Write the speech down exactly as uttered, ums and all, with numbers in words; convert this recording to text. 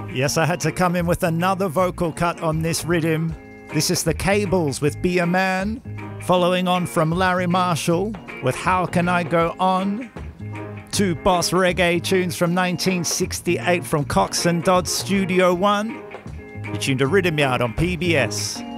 Yes, I had to come in with another vocal cut on this rhythm. This is The Cables with Be a Man, following on from Larry Marshall with How Can I Go On? Two boss reggae tunes from nineteen sixty-eight from Cox and Dodds Studio One. You tuned to Rhythm Yard on P B S.